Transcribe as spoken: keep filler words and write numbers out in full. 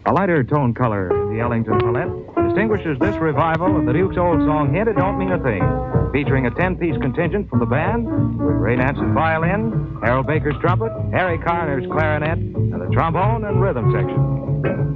A lighter tone color in the Ellington palette distinguishes this revival of the Duke's old song, Hint It Don't Mean a Thing, featuring a ten-piece contingent from the band with Ray Nance's violin, Harold Baker's trumpet, Harry Carner's clarinet, and the trombone and rhythm section.